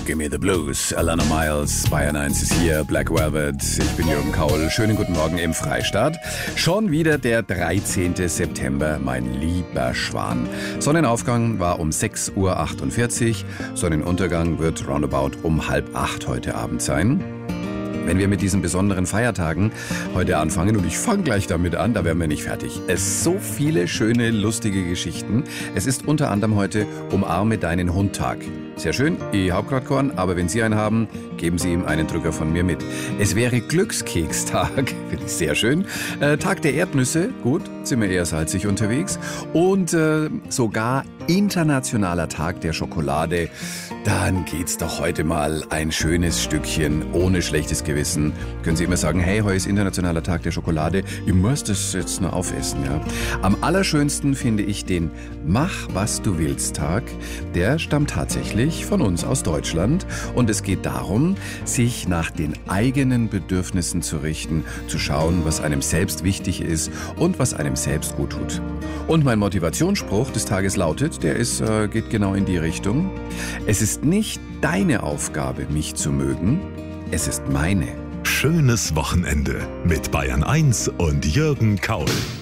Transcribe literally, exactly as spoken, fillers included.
Gimme the Blues, Alana Miles, Bayern eins ist hier, Black Velvet, ich bin Jürgen Kaul. Schönen guten Morgen im Freistaat. Schon wieder der dreizehnte September, mein lieber Schwan. Sonnenaufgang war um sechs Uhr achtundvierzig, Sonnenuntergang wird roundabout um halb acht heute Abend sein. Wenn wir mit diesen besonderen Feiertagen heute anfangen, und ich fange gleich damit an, da werden wir nicht fertig. Es so viele schöne, lustige Geschichten. Es ist unter anderem heute Umarme deinen Hund-Tag. Sehr schön, ich hab grad keinen, aber wenn Sie einen haben, geben Sie ihm einen Drücker von mir mit. Es wäre Glückskekstag, finde ich sehr schön. Äh, Tag der Erdnüsse, gut, sind wir eher salzig unterwegs. Und äh, sogar internationaler Tag der Schokolade. Dann geht's doch heute mal ein schönes Stückchen ohne schlechtes Gewissen. Können Sie immer sagen, hey, heute ist internationaler Tag der Schokolade. Ich muss das jetzt nur aufessen, ja. Am allerschönsten finde ich den Mach, was du willst Tag. Der stammt tatsächlich von uns aus Deutschland. Und es geht darum, sich nach den eigenen Bedürfnissen zu richten, zu schauen, was einem selbst wichtig ist und was einem selbst gut tut. Und mein Motivationsspruch des Tages lautet, der ist, äh, geht genau in die Richtung. Es ist nicht deine Aufgabe, mich zu mögen, es ist meine. Schönes Wochenende mit Bayern eins und Jürgen Kaul.